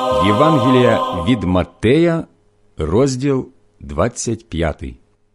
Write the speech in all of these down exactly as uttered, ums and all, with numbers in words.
Євангелія від Маттея, розділ двадцять п'ятий.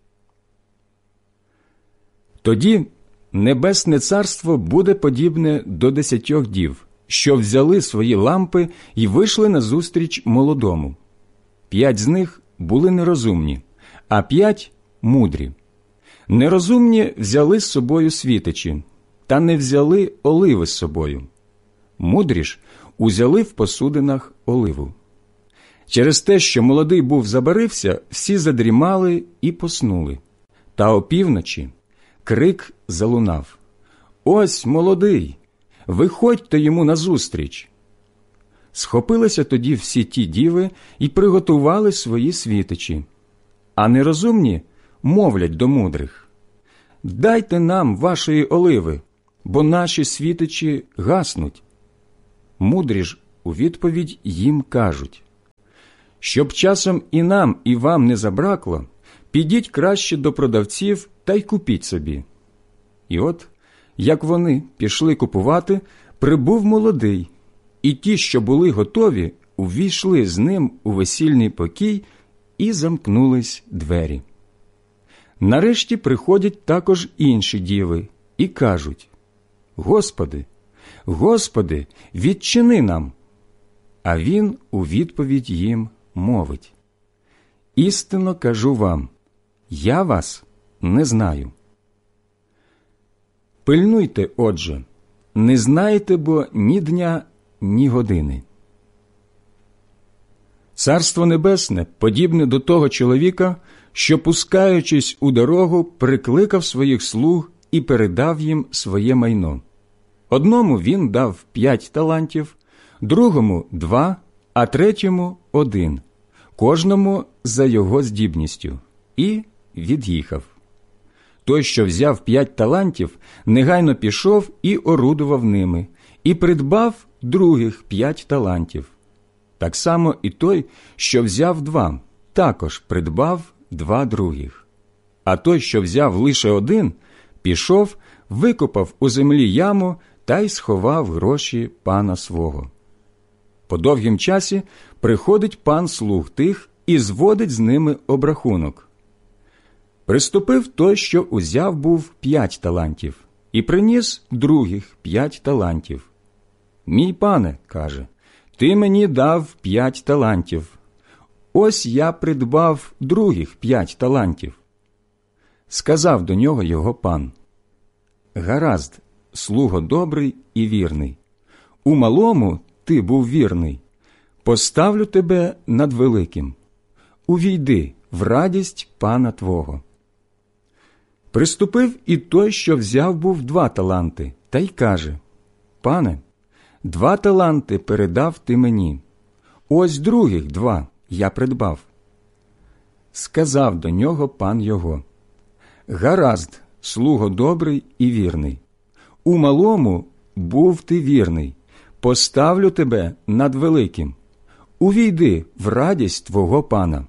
Тоді небесне царство буде подібне до десятьох дів, що взяли свої лампи і вийшли назустріч молодому. П'ять з них були нерозумні, а п'ять – мудрі. Нерозумні взяли з собою світичі, та не взяли оливи з собою. Мудрі ж узяли в посудинах оливу. Через те, що молодий був забарився, всі задрімали і поснули. Та опівночі крик залунав: «Ось молодий! Виходьте йому назустріч!» Схопилися тоді всі ті діви і приготували свої світичі. А нерозумні мовлять до мудрих: «Дайте нам вашої оливи, бо наші світичі гаснуть». Мудрі ж у відповідь їм кажуть: «Щоб часом і нам, і вам не забракло, підіть краще до продавців та й купіть собі». І от, як вони пішли купувати, прибув молодий, і ті, що були готові, увійшли з ним у весільний покій, і замкнулись двері. Нарешті приходять також інші діви і кажуть: «Господи, Господи, відчини нам!» А він у відповідь їм мовить: «Істинно кажу вам, я вас не знаю. Пильнуйте, отже, не знаєте бо ні дня, ні години». Царство Небесне подібне до того чоловіка, що, пускаючись у дорогу, прикликав своїх слуг і передав їм своє майно. Одному він дав п'ять талантів, другому – два, а третьому – один, кожному за його здібністю, і від'їхав. Той, що взяв п'ять талантів, негайно пішов і орудував ними, і придбав других п'ять талантів. Так само і той, що взяв два, також придбав два других. А той, що взяв лише один, пішов, викопав у землі яму та й сховав гроші пана свого. По довгім часі приходить пан слуг тих і зводить з ними обрахунок. Приступив той, що узяв був п'ять талантів, і приніс других п'ять талантів. «Мій пане, – каже, – ти мені дав п'ять талантів. Ось я придбав других п'ять талантів». Сказав до нього його пан: «Гаразд, слуго добрий і вірний. У малому ти був вірний. Поставлю тебе над великим. Увійди в радість пана твого». Приступив і той, що взяв був два таланти, та й каже: «Пане, два таланти передав ти мені. Ось других два я придбав». Сказав до нього пан його: «Гаразд, слуго добрий і вірний. У малому був ти вірний. Поставлю тебе над великим. Увійди в радість твого пана».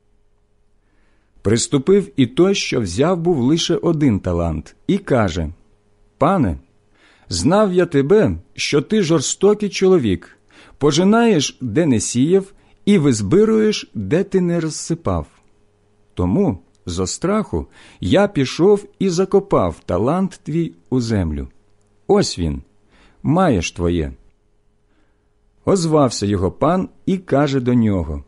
Приступив і той, що взяв був лише один талант, і каже: «Пане, знав я тебе, що ти жорстокий чоловік, пожинаєш, де не сіяв, і визбируєш, де ти не розсипав. Тому, зо страху, я пішов і закопав талант твій у землю. Ось він, маєш твоє». Озвався його пан і каже до нього: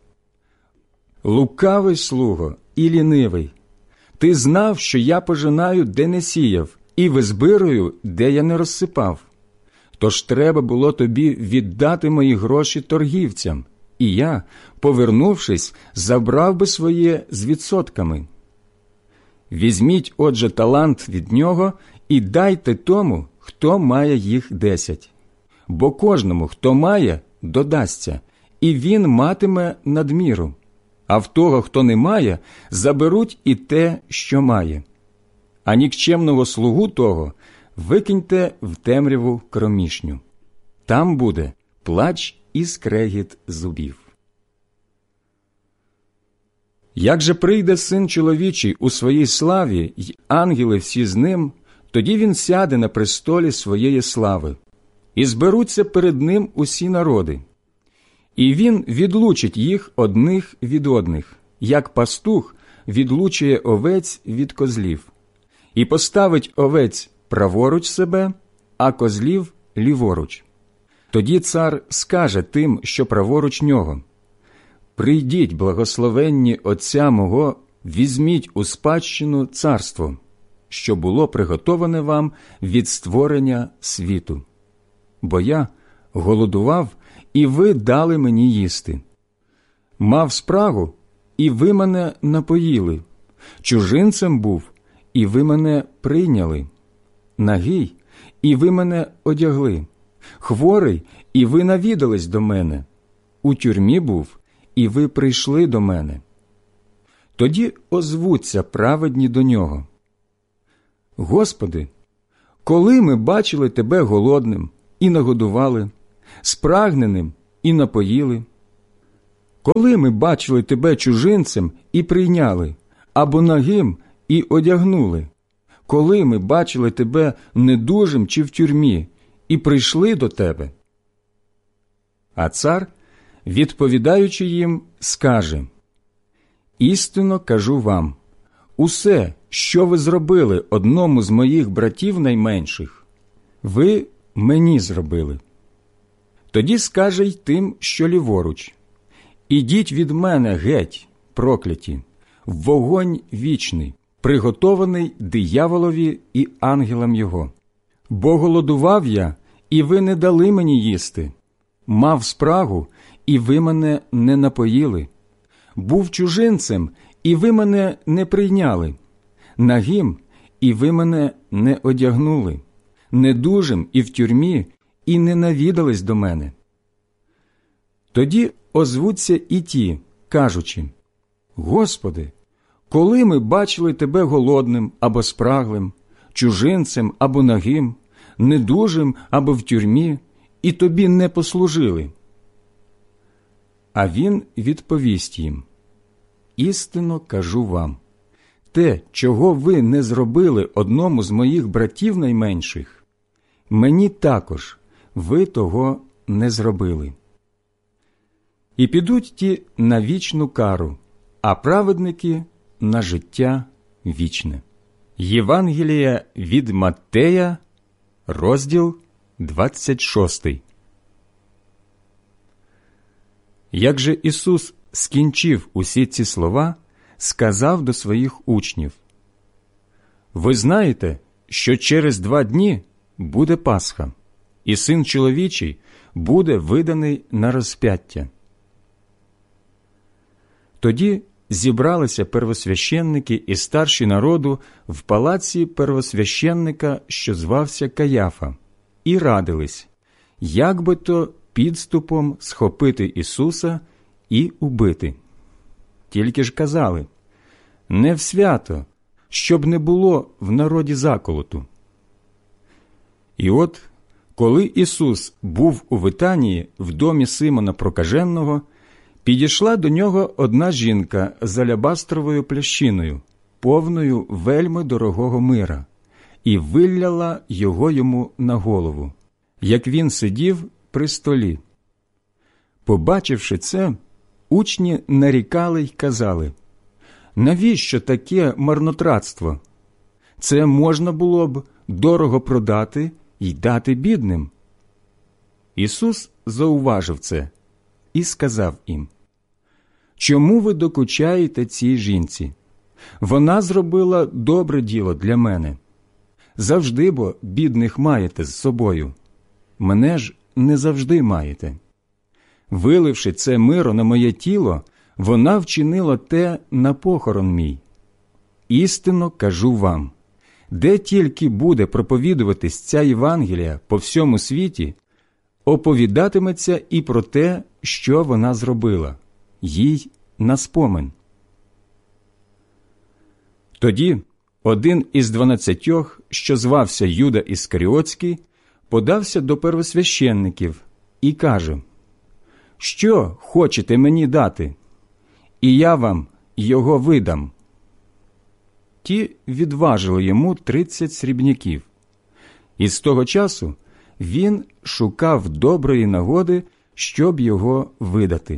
«Лукавий слуго і лінивий, ти знав, що я пожинаю, де не сіяв, і визбирую, де я не розсипав. Тож треба було тобі віддати мої гроші торгівцям, і я, повернувшись, забрав би своє з відсотками. Візьміть, отже, талант від нього і дайте тому, хто має їх десять. Бо кожному, хто має, додасться, і він матиме надміру. А в того, хто не має, заберуть і те, що має. А нікчемного слугу того викиньте в темряву кромішню. Там буде плач і скрегіт зубів». Як же прийде Син чоловічий у своїй славі, й ангели всі з ним, тоді він сяде на престолі своєї слави, і зберуться перед ним усі народи. І він відлучить їх одних від одних, як пастух відлучує овець від козлів, і поставить овець праворуч себе, а козлів ліворуч. Тоді цар скаже тим, що праворуч нього: «Прийдіть, благословенні Отця мого, візьміть у спадщину царство, що було приготоване вам від створення світу. Бо я голодував, і ви дали мені їсти. Мав спрагу, і ви мене напоїли. Чужинцем був, і ви мене прийняли. Нагий, і ви мене одягли. Хворий, і ви навідались до мене. У тюрмі був, і ви прийшли до мене». Тоді озвуться праведні до нього: «Господи, коли ми бачили Тебе голодним і нагодували, спрагненим і напоїли? Коли ми бачили Тебе чужинцем і прийняли, або нагим і одягнули? Коли ми бачили Тебе недужим чи в тюрмі і прийшли до Тебе?» А цар, відповідаючи їм, скаже: «Істинно кажу вам, усе, що ви зробили одному з моїх братів найменших, ви мені зробили». Тоді скаже й тим, що ліворуч: «Ідіть від мене геть, прокляті, в вогонь вічний, приготований дияволові і ангелам його. Бо голодував я, і ви не дали мені їсти, мав спрагу, і ви мене не напоїли, був чужинцем, і ви мене не прийняли, нагим, і ви мене не одягнули, недужим і в тюрмі, і не навідались до мене». Тоді озвуться і ті, кажучи: «Господи, коли ми бачили Тебе голодним або спраглим, чужинцем або нагим, недужим або в тюрмі, і Тобі не послужили?» А він відповість їм: «Істинно кажу вам, те, чого ви не зробили одному з моїх братів найменших, мені також ви того не зробили». І підуть ті на вічну кару, а праведники – на життя вічне. Євангелія від Маттея, розділ двадцять шостий. Як же Ісус скінчив усі ці слова, сказав до своїх учнів: «Ви знаєте, що через два дні буде Пасха, і Син чоловічий буде виданий на розп'яття». Тоді зібралися первосвященники і старші народу в палаці первосвященника, що звався Каяфа, і радились, як би то підступом схопити Ісуса і убити. Тільки ж казали: «Не в свято, щоб не було в народі заколоту». І от, коли Ісус був у Витанії в домі Симона Прокаженого, підійшла до нього одна жінка з алябастровою плящиною, повною вельми дорогого мира, і вилляла його йому на голову, як він сидів при столі. Побачивши це, учні нарікали й казали: «Навіщо таке марнотратство? Це можна було б дорого продати й дати бідним». Ісус зауважив це і сказав їм: «Чому ви докучаєте цій жінці? Вона зробила добре діло для мене. Завжди бо бідних маєте з собою, мене ж не завжди маєте. Виливши це миро на моє тіло, вона вчинила те на похорон мій. Істинно кажу вам, де тільки буде проповідуватись ця Євангелія по всьому світі, оповідатиметься і про те, що вона зробила, їй на спомин». Тоді один із дванадцятьох, що звався Юда Іскаріотський, подався до первосвященників і каже: «Що хочете мені дати? І я вам його видам». Ті відважили йому тридцять срібняків. І з того часу він шукав доброї нагоди, щоб його видати.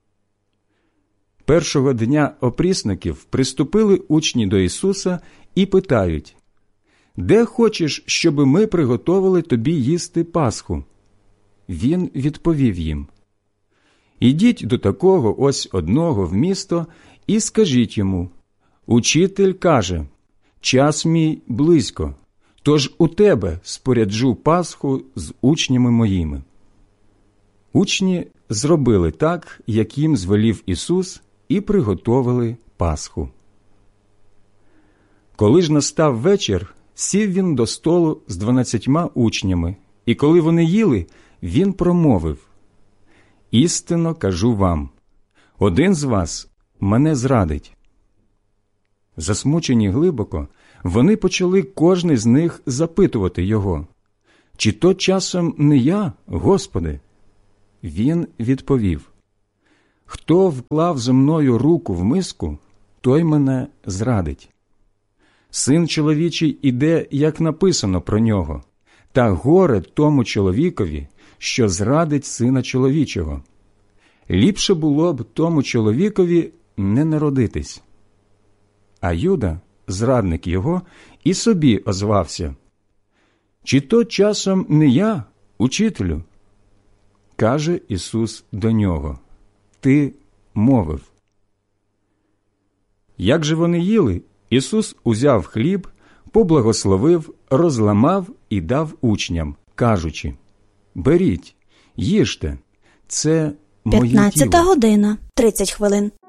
Першого дня опрісників приступили учні до Ісуса і питають: «Де хочеш, щоб ми приготовили тобі їсти Пасху?» Він відповів їм: «Ідіть до такого ось одного в місто і скажіть йому: Учитель каже, час мій близько, тож у тебе споряджу Пасху з учнями моїми». Учні зробили так, як їм звелів Ісус, і приготовили Пасху. Коли ж настав вечір, сів він до столу з дванадцятьма учнями, і коли вони їли, він промовив: «Істинно кажу вам, один з вас мене зрадить». Засмучені глибоко, вони почали кожний з них запитувати його: «Чи то часом не я, Господи?» Він відповів: «Хто вклав зо мною руку в миску, той мене зрадить. Син чоловічий іде, як написано про нього, та горе тому чоловікові, що зрадить сина чоловічого. Ліпше було б тому чоловікові не народитись». А Юда, зрадник його, і собі озвався: «Чи то часом не я, учителю?» Каже Ісус до нього: «Ти мовив». Як же вони їли, Ісус узяв хліб, поблагословив, розламав і дав учням, кажучи: «Беріть, їжте, це моє тіло». П'ятнадцята година, тридцять хвилин.